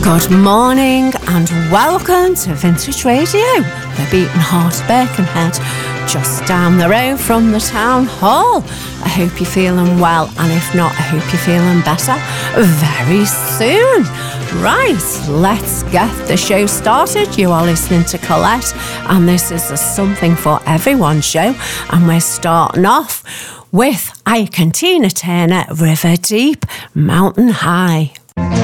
Good morning and welcome to Vintage Radio, the Beaten Heart of Birkenhead, just down the road from the Town Hall. I hope you're feeling well, and if not, I hope you're feeling better very soon. Right, let's get the show started. You are listening to Colette, and this is a Something for Everyone show, and we're starting off with Ike and Tina Turner, River Deep, Mountain High.